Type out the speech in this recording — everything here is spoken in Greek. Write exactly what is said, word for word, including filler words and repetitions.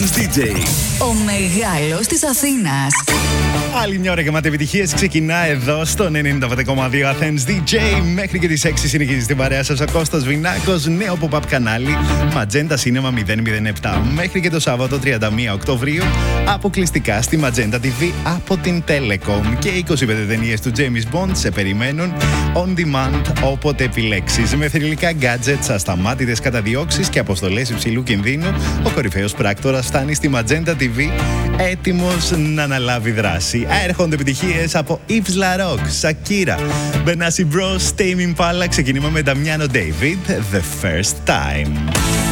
Athens ντι τζέι. Ο μεγάλος της Αθήνας. Άλλη μια ώρα γεμάτη επιτυχίες ξεκινά εδώ στο ενενήντα πέντε κόμμα δύο Athens ντι τζέι. Μέχρι και τις έξι συνεχίζει στην παρέα σας ο Κώστας Βινάκος. Νέο pop-up κανάλι Magenta Cinema μηδέν μηδέν επτά. Μέχρι και το Σάββατο τριάντα μία Οκτωβρίου αποκλειστικά στη Magenta τι βι από την Telecom. Και είκοσι πέντε ταινίες του James Bond σε περιμένουν on demand όποτε επιλέξεις. Με θρυλικά gadgets, ασταμάτητες καταδιώξεις και αποστολές υψηλού κινδύνου, ο κορυφαίος πράκτορας φτάνει στη Magenta τι βι έτοιμος να αναλάβει δράση. Έρχονται επιτυχίες από Yves La Rock, Shakira, Benassi Bros, Tame Impala. Ξεκινούμε με Damiano David, The First Time.